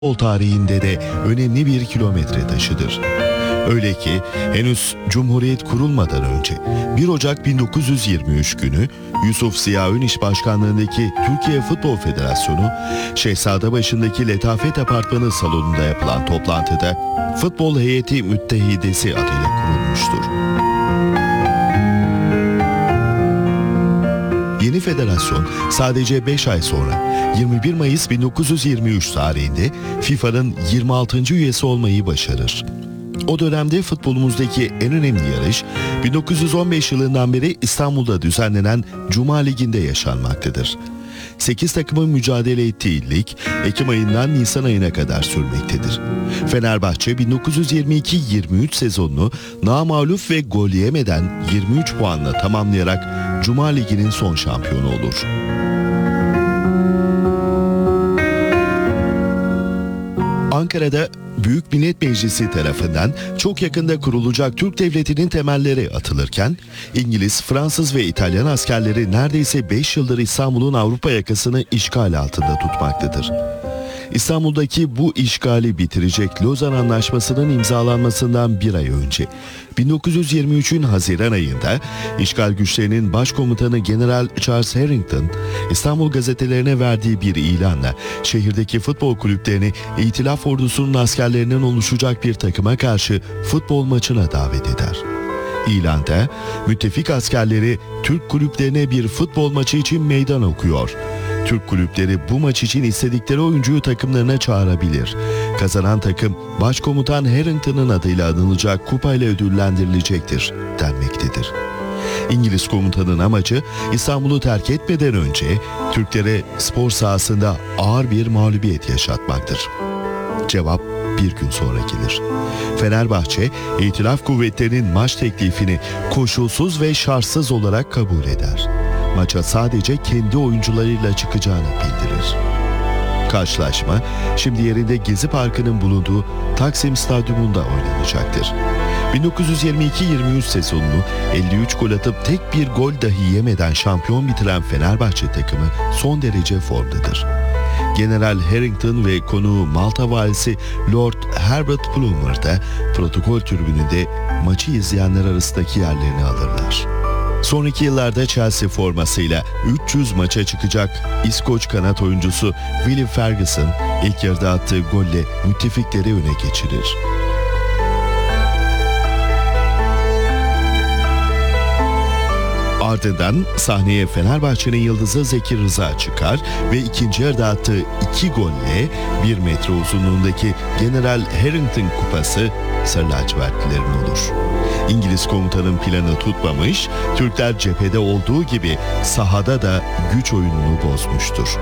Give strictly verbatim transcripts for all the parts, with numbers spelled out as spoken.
futbol tarihinde de önemli bir kilometre taşıdır. Öyle ki henüz Cumhuriyet kurulmadan önce bir Ocak bin dokuz yüz yirmi üç günü Yusuf Ziya Öniş başkanlığındaki Türkiye Futbol Federasyonu, Şehzadebaşı'ndaki Letafet Apartmanı salonunda yapılan toplantıda Futbol Heyeti Müttehidesi adıyla kurulmuştur. Yeni federasyon sadece beş ay sonra yirmi bir Mayıs bin dokuz yüz yirmi üç tarihinde FIFA'nın yirmi altıncı üyesi olmayı başarır. O dönemde futbolumuzdaki en önemli yarış bin dokuz yüz on beş yılından beri İstanbul'da düzenlenen Cuma Ligi'nde yaşanmaktadır. sekiz takımın mücadele ettiği lig Ekim ayından Nisan ayına kadar sürmektedir. Fenerbahçe bin dokuz yüz yirmi iki yirmi üç sezonunu namağlup ve gol yemeden yirmi üç puanla tamamlayarak Cuma Ligi'nin son şampiyonu olur. Ankara'da Büyük Millet Meclisi tarafından çok yakında kurulacak Türk Devleti'nin temelleri atılırken, İngiliz, Fransız ve İtalyan askerleri neredeyse beş yıldır İstanbul'un Avrupa yakasını işgal altında tutmaktadır. İstanbul'daki bu işgali bitirecek Lozan Anlaşması'nın imzalanmasından bir ay önce, bin dokuz yüz yirmi üçün Haziran ayında işgal güçlerinin başkomutanı General Charles Harrington, İstanbul gazetelerine verdiği bir ilanla şehirdeki futbol kulüplerini İtilaf ordusunun askerlerinden oluşacak bir takıma karşı futbol maçına davet eder. İlanda müttefik askerleri Türk kulüplerine bir futbol maçı için meydan okuyor. Türk kulüpleri bu maç için istedikleri oyuncuyu takımlarına çağırabilir. Kazanan takım Başkomutan Harrington'ın adıyla anılacak kupayla ödüllendirilecektir denmektedir. İngiliz komutanın amacı İstanbul'u terk etmeden önce Türklere spor sahasında ağır bir mağlubiyet yaşatmaktır. Cevap bir gün sonra gelir. Fenerbahçe, İtilaf kuvvetlerinin maç teklifini koşulsuz ve şartsız olarak kabul eder. Maça sadece kendi oyuncularıyla çıkacağını bildirir. Karşılaşma şimdi yerinde Gezi Parkı'nın bulunduğu Taksim Stadyumunda oynanacaktır. bin dokuz yüz yirmi iki yirmi üç sezonunu elli üç gol atıp tek bir gol dahi yemeden şampiyon bitiren Fenerbahçe takımı son derece formdadır. General Harrington ve konuğu Malta valisi Lord Herbert Plumer da protokol tribününde maçı izleyenler arasındaki yerlerini alırlar. Sonraki yıllarda Chelsea formasıyla üç yüz maça çıkacak İskoç kanat oyuncusu Willie Ferguson ilk yarıda attığı golle müttefikleri öne geçirir. Ardından sahneye Fenerbahçe'nin yıldızı Zeki Rıza çıkar ve ikinci yarıda attığı iki golle bir metre uzunluğundaki General Harrington kupası Sarı lacivertlilerin olur. İngiliz komutanın planı tutmamış, Türkler cephede olduğu gibi sahada da güç oyununu bozmuştur.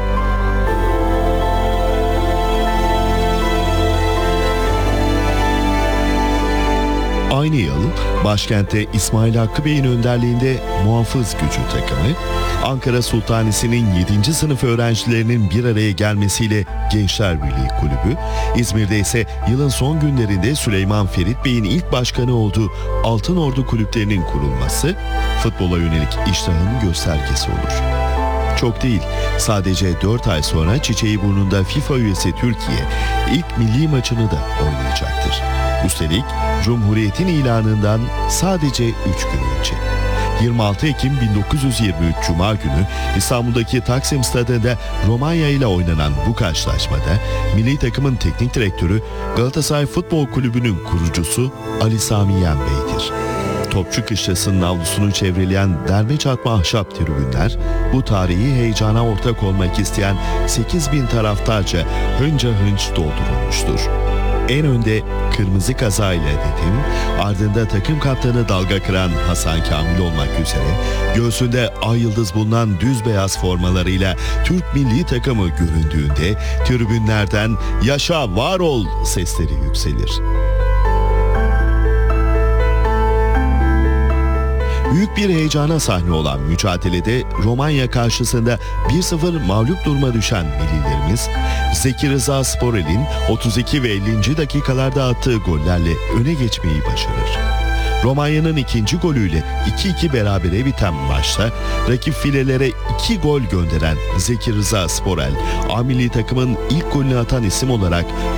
Aynı yıl başkentte İsmail Hakkı Bey'in önderliğinde Muhafız Gücü takımı, Ankara Sultanisi'nin yedinci sınıf öğrencilerinin bir araya gelmesiyle Gençler Birliği Kulübü, İzmir'de ise yılın son günlerinde Süleyman Ferit Bey'in ilk başkanı olduğu Altın Ordu kulüplerinin kurulması, futbola yönelik iştahın göstergesi olur. Çok değil, sadece dört ay sonra Çiçeğiburnunda FIFA üyesi Türkiye ilk milli maçını da oynayacaktır. Üstelik Cumhuriyet'in ilanından sadece üç gün önce. yirmi altı Ekim bin dokuz yüz yirmi üç Cuma günü İstanbul'daki Taksim Stadı'nda Romanya ile oynanan bu karşılaşmada milli takımın teknik direktörü Galatasaray Futbol Kulübü'nün kurucusu Ali Sami Yen Bey'dir. Topçu Kışlası'nın avlusunu çevreleyen derme çatma ahşap tribünler, bu tarihi heyecana ortak olmak isteyen sekiz bin taraftarca hınca hınç doldurulmuştur. En önde kırmızı kazayla Nedim, ardında takım kaptanı dalga kıran Hasan Kamil olmak üzere, göğsünde ay yıldız bulunan düz beyaz formalarıyla Türk milli takımı göründüğünde tribünlerden "Yaşa, var ol" sesleri yükselir. Büyük bir heyecana sahne olan mücadelede Romanya karşısında bir sıfır mağlup duruma düşen millilerimiz, Zeki Rıza Sporel'in otuz iki ve ellinci dakikalarda attığı gollerle öne geçmeyi başarır. Romanya'nın ikinci golüyle iki iki berabere biten maçta rakip filelere iki gol gönderen Zeki Rıza Sporel, A milli takımın ilk golünü atan isim olarak